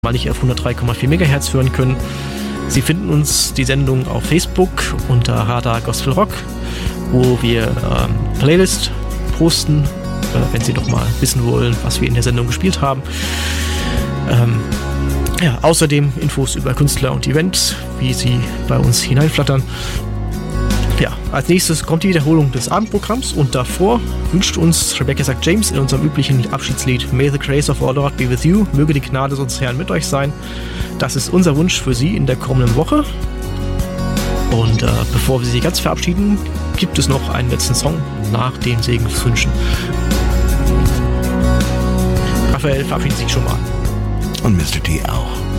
mal nicht auf 103,4 MHz hören können. Sie finden uns die Sendung auf Facebook unter Radar Gospel Rock, wo wir Playlist posten, wenn Sie doch mal wissen wollen, was wir in der Sendung gespielt haben. Außerdem Infos über Künstler und Events, wie sie bei uns hineinflattern. Ja, als nächstes kommt die Wiederholung des Abendprogramms und davor wünscht uns Rebecca St. James in unserem üblichen Abschiedslied May the grace of our Lord be with you, möge die Gnade unseres Herrn mit euch sein. Das ist unser Wunsch für Sie in der kommenden Woche. Und bevor wir Sie ganz verabschieden, gibt es noch einen letzten Song nach den Segenswünschen. Raphael verabschiedet sich schon mal. Und Mr. D auch.